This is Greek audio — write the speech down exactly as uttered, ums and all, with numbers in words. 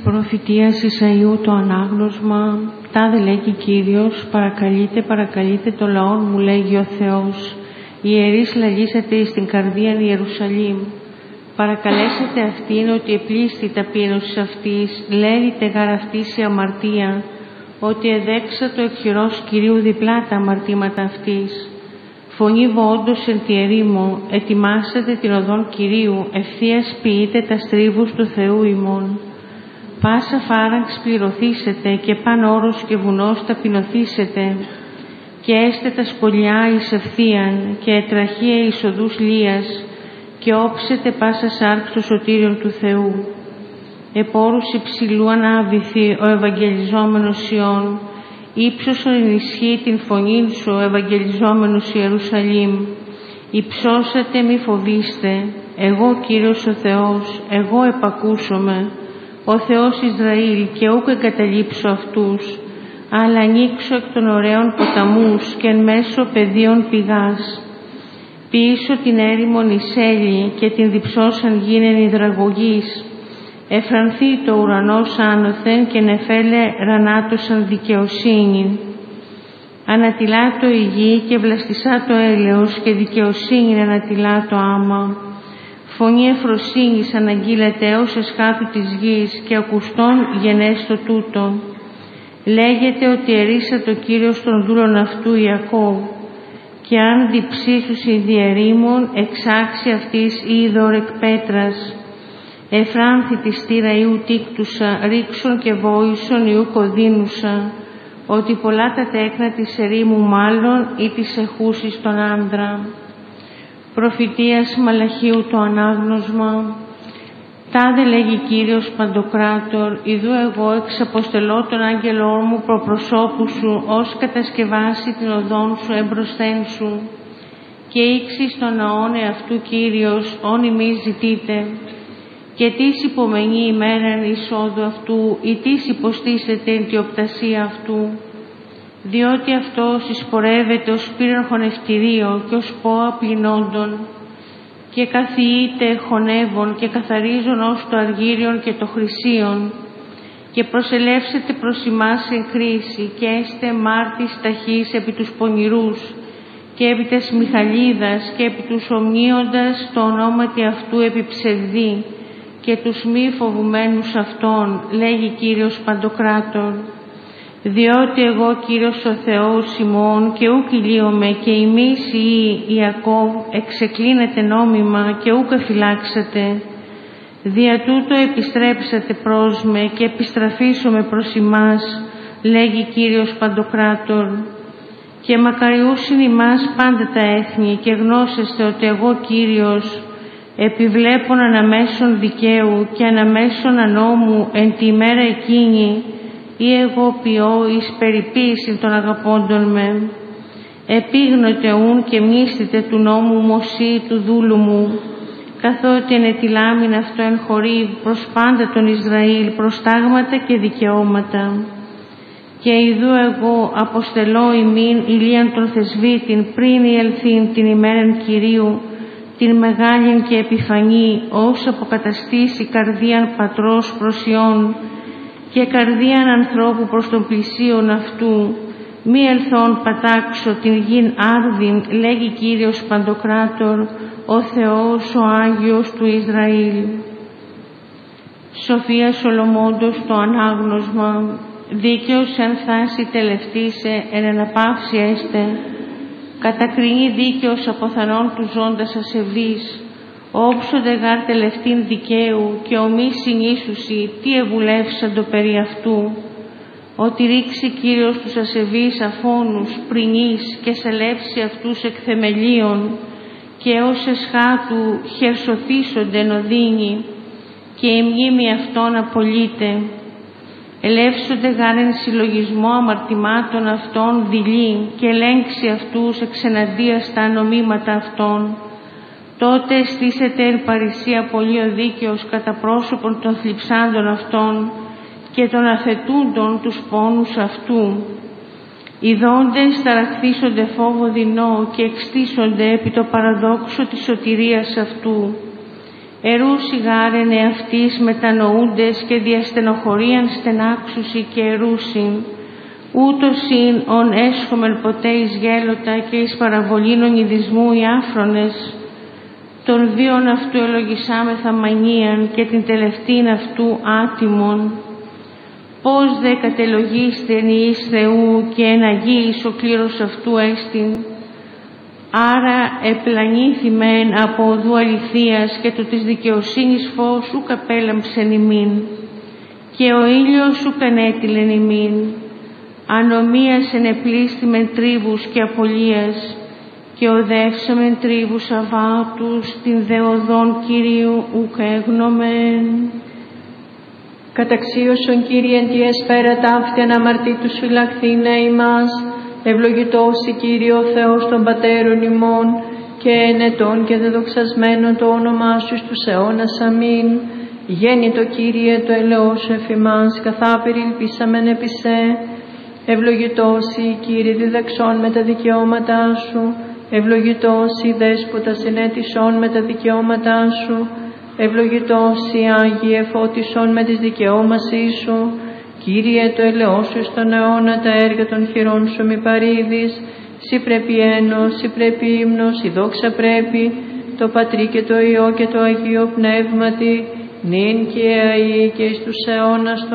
προφητείας Ισαΐου το ανάγνωσμα. Τάδε λέγει Κύριος, παρακαλείτε, παρακαλείτε το λαό μου, λέγει ο Θεός. Οι ιερείς λαλήσατε εις την καρδίαν Ιερουσαλήμ. Παρακαλέσατε αυτήν ότι επλήστη ταπείνωσης αυτής, λέλητε γαρ αυτής η αμαρτία, ότι εδέξα το εκχειρός Κυρίου διπλά τα αμαρτήματα αυτής. Φωνήβω όντως εν τη ερήμο, ετοιμάσατε την οδόν Κυρίου, ευθείας ποιείτε τα στρίβους του Θεού ημών. Πάσα φάραγξ πληρωθήσετε και παν όρος και βουνός ταπεινωθήσετε, και έστε τα σκολιά εις ευθείαν και ετραχία εις οδούς λίας, και όψετε πάσα σάρξ το σωτήριον του Θεού. Επόρους υψηλού ανάβηθη ο Ευαγγελιζόμενος Ιών, ύψωσον ενισχύει την φωνήν σου, ο Ευαγγελιζόμενος Ιερουσαλήμ. Υψώσατε, μη φοβήστε, εγώ Κύριος ο Θεός, εγώ επακούσομαι, ο Θεός Ισραήλ, και ούκ εγκαταλείψω αυτούς, αλλά ανοίξω εκ των ωραίων ποταμούς και εν μέσω πεδίων πηγάς. Ποιήσω την έρημον Ισέλη και την διψώσαν γίνεν υδραγωγής. Εφρανθεί το ουρανός άνωθεν και νεφέλε ρανάτωσαν δικαιοσύνη. Ανατιλάτω η γη και βλαστισά το έλεος και δικαιοσύνη ανατιλάτω άμα. Φωνή εφροσύνης αναγγείλεται ως εσχάτου της γης και ακουστών γενέστο τούτο. Λέγεται ότι ερίσα το Κύριος των δούλων αυτού Ιακώβ, και αν διψήσους η διερήμων εξάξει αυτής είδωρ εκ πέτρας. Εφράνθη τη στήρα Ιού τίκτουσα, ρίξον και βόησον Ιού κοδίνουσα, ότι πολλά τα τέκνα της ερήμου μάλλον ή της εχούσης τον άνδρα. Προφητείας Μαλαχίου το ανάγνωσμα. Τάδε λέγει Κύριος Παντοκράτορ, ιδού εγώ εξαποστελώ τον άγγελό μου προπροσώπου σου, ως κατασκευάσει την οδόν σου εμπροσθέν σου, και ήξεις τον ναόν εαυτού Κύριος, όν ημείς ζητείτε, και τις υπομενεί ημέραν εισόδου αυτού, ή τις υποστήσετε εν τη οπτασία αυτού, διότι αυτός εισπορεύεται ως πύρον χωνευτηρίο και ως πόα πλυνόντων, και καθιείται χωνεύων και καθαρίζον ως το αργύριον και το χρυσίον, και προσελεύσετε προς ημάς εν κρίση, και έστε μάρτης ταχύς επί τους πονηρούς, και επί τες Μιχαλίδας, και επί τους ομνίοντας το ονόματι αυτού επί ψευδή, και τους μη φοβουμένους αυτών, λέγει Κύριος Παντοκράτορ. Διότι εγώ Κύριος ο Θεός ημών και ούκ ηλίομαι, και ημείς οι Ιακώβ εξεκλίνετε νόμιμα και ούκ εφυλάξατε. Δια τούτο επιστρέψατε προς με και επιστραφήσομαι προς ημάς, λέγει Κύριος Παντοκράτορ. Και μακαριούσιν ημάς πάντα τα έθνη, και γνώσεστε ότι εγώ Κύριος επιβλέπων αναμέσων δικαίου και αναμέσων ανώμου εν τη ημέρα εκείνη, ή εγώ ποιώ εις περιποίηση των αγαπώντων με. Επίγνωτε ούν και μνήστητε του νόμου Μωσή του δούλου μου, καθότι ενετιλάμιν αυτό εν χωρί προς πάντα τον Ισραήλ προς τάγματα και δικαιώματα. Και ιδού εγώ αποστελώ ημίν ηλίαν των θεσβήτην πριν η ελθύν την ημέραν Κυρίου, την μεγάλην και επιφανή, ως αποκαταστήσει καρδίαν πατρός προς Υιόν και καρδίαν ανθρώπου προς τον πλησίον αυτού, μη ελθόν πατάξω την γην άρδιν, λέγει Κύριος Παντοκράτορ, ο Θεός ο Άγιος του Ισραήλ. Σοφία Σολομώντος το ανάγνωσμα. Δίκαιος εν θάση τελευτήσε, εν αναπαύση έστε, κατακρινεί δίκαιος αποθανών του ζώντας ασεβής, όψονται γάρ τελευτήν δικαίου και ομή συνήσουσι, τι ευουλεύσαντο περί αυτού, ότι ρίξει Κύριος τους ασεβείς αφώνους πρινείς και σελεύσει αυτούς εκ θεμελίων, και ως εσχάτου χερσοθήσονται εν οδύνη, και η μνήμη αυτών απολύται. Ελεύσονται γάρ εν συλλογισμό αμαρτημάτων αυτών δειλή, και ελέγξει αυτούς εξεναντίας τα νομίματα αυτών. Τότε στήσεται εν παρησία πολύ ο δίκαιος κατά πρόσωπον των θλιψάντων αυτών και των αθετούντων τους πόνους αυτού. Οι δόντες ταραχθήσονται φόβο δεινό και εξτήσονται επί το παραδόξο της σωτηρίας αυτού. ερούσι γάρεν εαυτής μετανοούντες και διαστενοχωρίαν στενάξουσι και ερούσιν, ούτως ειν ον έσχομεν ποτέ εις γέλωτα και εις παραβολήνων ειδισμού οι άφρονες, τον βίον αυτού ελογισάμεθα μανίαν και την τελευταίην αυτού άτιμον, πώς δε κατελογίστε εις Θεού και εν αγίης ο κλήρος αυτού έστιν, άρα επλανήθημεν από οδού αληθείας και του της δικαιοσύνης φως ουκ απέλαμψεν ημίν, και ο ήλιος ουκ ανέτειλεν ημίν, ανομίας ενεπλήστημεν τρίβους και απολίας, και οδεύσαμεν τρίβους αβάτους, την δε οδόν Κυρίου ουκ έγνομεν. Καταξίωσον Κύριε εν τη εσπέρα ταύτη αναμαρτήτους φυλαχθήνε ημάς, ευλογητός η Κύριε ο Θεός των πατέρων ημών, και ενετών και δεδοξασμένον το όνομά σου στους αιώνας αμήν. Γέννητο Κύριε το ελαιός σου εφ' ημάς, καθάπερ ελπίσαμεν επί σε. Ευλογητός η Κύριε διδαξών με τα δικαιώματά σου, ευλογητός η Δέσποτα συνέτησον με τα δικαιώματά σου, ευλογητός η Άγιε φώτισον με τις δικαιώμασή σου. Κύριε το ελαιός σου στον αιώνα τα έργα των χειρών σου μη παρήδεις, σοι πρέπει ένος, σοι πρέπει ύμνος, η δόξα πρέπει, το Πατρί και το Υιό και το Αγίο Πνεύματι, νυν και αεί και εις τους αιώνας των